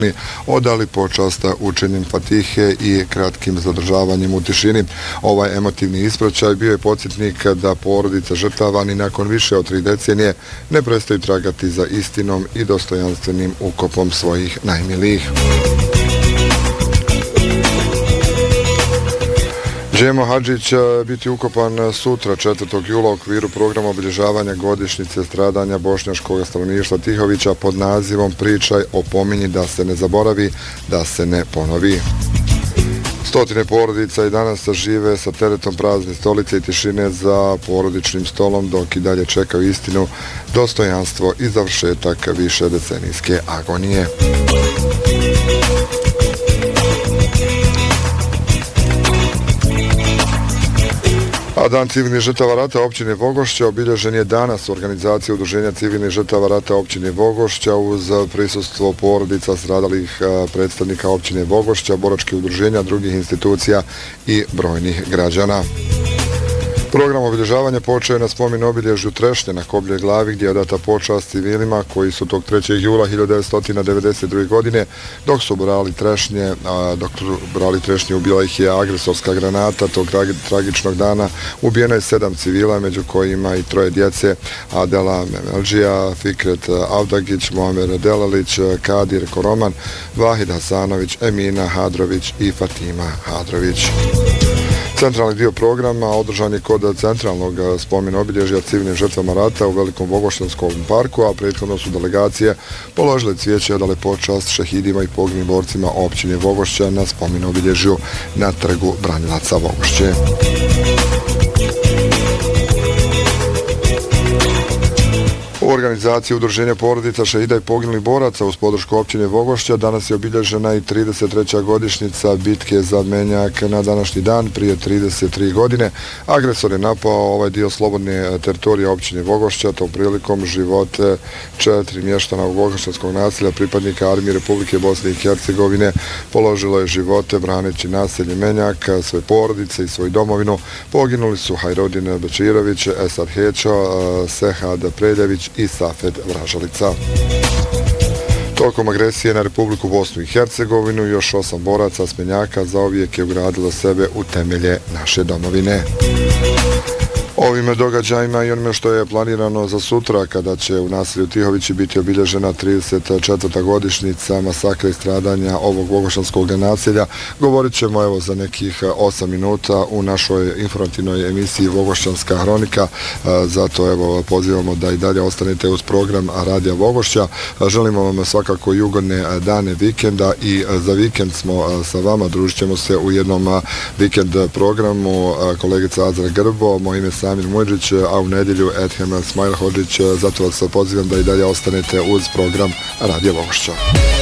odali počast učenjem Fatihe i kratkim zadržavanjem u tišini. Ovaj emotivni ispraćaj bio je podsjetnik da porodica žrtava ni nakon više od 3 decenije ne prestaju tragati za istinom i dostojanstvenim ukopom svojih najmilijih. Džemo Hadžić biti ukopan sutra 4. jula u okviru programa obilježavanja godišnjice stradanja bošnjačkog stanovništva Tihovića pod nazivom Pričaj o pominji da se ne zaboravi, da se ne ponovi. Stotine porodica i danas žive sa teretom prazne stolice i tišine za porodičnim stolom dok i dalje čekaju istinu, dostojanstvo i završetak više decenijske agonije. A Dan civilnih žrtava rata općine Vogošća obilježen je danas u organizaciji Udruženja civilnih žrtava rata općine Vogošća uz prisustvo porodica stradalih predstavnika općine Vogošća, boračkih udruženja, drugih institucija i brojnih građana. Program obilježavanja počeo je na spomen obilježju Trešnje na Kobljoj glavi gdje je data počast civilima koji su tog 3. jula 1992. godine dok su brali trešnje ubila ih je agresorska granata. Tog tragičnog dana ubijeno je 7 civila, među kojima i 3 djece: Adela Memeldžija, Fikret Avdagić, Muamer Delalić, Kadir Koroman, Vahid Hasanović, Emina Hadrović i Fatima Hadrović. Centralni dio programa održan je kod centralnog spomena obilježja civilnim žrtvama rata u Velikom Vogošćanskom parku, a prethodno su delegacije položile cvijeće i odale počast šehidima i poginulim borcima općine Vogošća na spomen obilježju na trgu Branilaca Vogošće. U organizaciji Udruženja porodica šehida i poginulih boraca uz podršku općine Vogošća danas je obilježena i 33. godišnjica bitke za Menjak. Na današnji dan prije 33 godine agresor je napao ovaj dio slobodne teritorije općine Vogošća. Tom prilikom živote 4 mještana u Vogošćanskog naselja pripadnika Armije Republike Bosne i Hercegovine položilo je živote braneći naselje Menjak, svoje porodice i svoju domovinu. Poginuli su Hajrodin Bečirović, Esad Hećo, Sehad Preljević i Safed Vražalica. Tokom agresije na Republiku Bosnu i Hercegovinu još 8 boraca s Menjaka zauvijek je ugradilo sebe u temelje naše domovine. Ovim događajima i onime što je planirano za sutra, kada će u naselju Tihovići biti obilježena 34. godišnjica masakra i stradanja ovog vogošćanskog naselja, govorit ćemo za nekih 8 minuta u našoj informativnoj emisiji Vogošćanska hronika. Zato pozivamo da i dalje ostanete uz program Radija Vogošća. Želimo vam svakako i ugodne dane vikenda i za vikend smo sa vama. Družit ćemo se u jednom vikend programu. Kolegica Azra Grbo, moje ime Samir Mujđić, a u nedjelju Edhem Smajl Hodžić. Zato vas pozivam da i dalje ostanete uz program Radija Vogošća.